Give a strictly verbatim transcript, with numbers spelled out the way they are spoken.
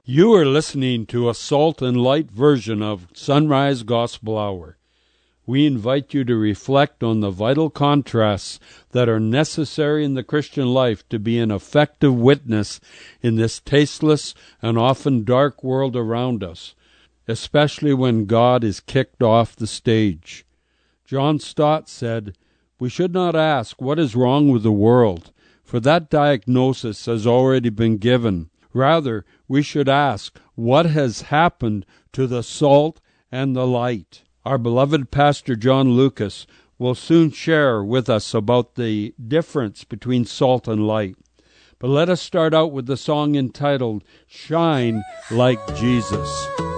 You are listening to a Salt and Light version of Sunrise Gospel Hour. We invite you to reflect on the vital contrasts that are necessary in the Christian life to be an effective witness in this tasteless and often dark world around us, especially when God is kicked off the stage. John Stott said, "We should not ask what is wrong with the world, for that diagnosis has already been given. Rather, we should ask what has happened to the salt and the light." Our beloved Pastor John Lucas will soon share with us about the difference between salt and light. But let us start out with the song entitled, "Shine Like Jesus."